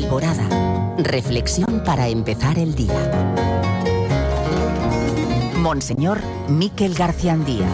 Alborada. Reflexión para empezar el día. Monseñor Miquel Garciandía.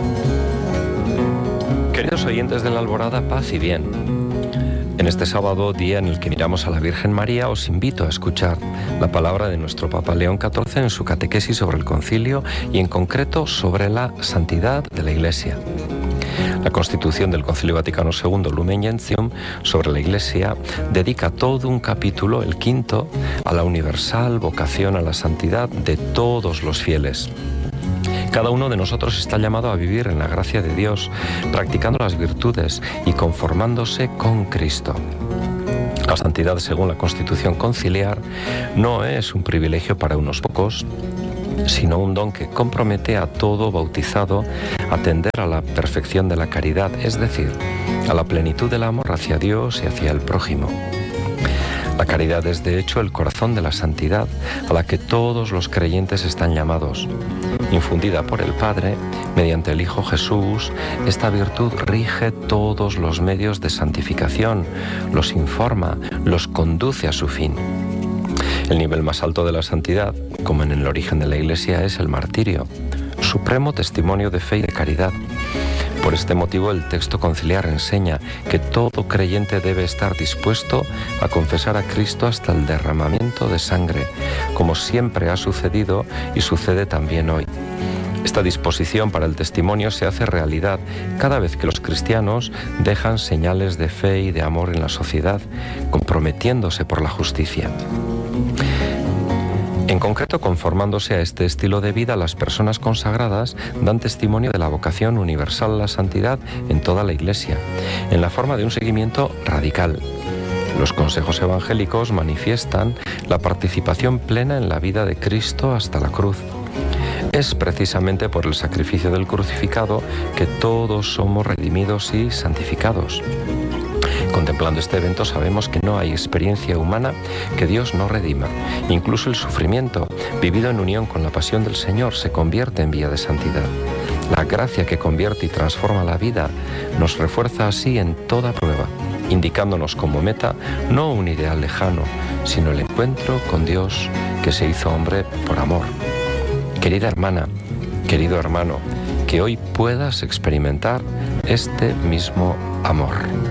Queridos oyentes de la Alborada, paz y bien. En este sábado, día en el que miramos a la Virgen María, os invito a escuchar la palabra de nuestro Papa León XIV en su catequesis sobre el concilio y en concreto sobre la santidad de la Iglesia. La Constitución del Concilio Vaticano II, Lumen Gentium, sobre la Iglesia, dedica todo un capítulo, el quinto, a la universal vocación a la santidad de todos los fieles. Cada uno de nosotros está llamado a vivir en la gracia de Dios, practicando las virtudes y conformándose con Cristo. La santidad, según la Constitución conciliar, no es un privilegio para unos pocos, sino un don que compromete a todo bautizado a tender a la perfección de la caridad, es decir, a la plenitud del amor hacia Dios y hacia el prójimo. La caridad es, de hecho, el corazón de la santidad a la que todos los creyentes están llamados. Infundida por el Padre, mediante el Hijo Jesús, esta virtud rige todos los medios de santificación, los informa, los conduce a su fin. El nivel más alto de la santidad, como en el origen de la Iglesia, es el martirio, supremo testimonio de fe y de caridad. Por este motivo, el texto conciliar enseña que todo creyente debe estar dispuesto a confesar a Cristo hasta el derramamiento de sangre, como siempre ha sucedido y sucede también hoy. Esta disposición para el testimonio se hace realidad cada vez que los cristianos dejan señales de fe y de amor en la sociedad, comprometiéndose por la justicia. En concreto, conformándose a este estilo de vida, las personas consagradas dan testimonio de la vocación universal a la santidad en toda la Iglesia, en la forma de un seguimiento radical. Los consejos evangélicos manifiestan la participación plena en la vida de Cristo hasta la cruz. Es precisamente por el sacrificio del crucificado que todos somos redimidos y santificados. Contemplando este evento sabemos que no hay experiencia humana que Dios no redima. Incluso el sufrimiento, vivido en unión con la pasión del Señor, se convierte en vía de santidad. La gracia que convierte y transforma la vida nos refuerza así en toda prueba, indicándonos como meta no un ideal lejano, sino el encuentro con Dios que se hizo hombre por amor. Querida hermana, querido hermano, que hoy puedas experimentar este mismo amor.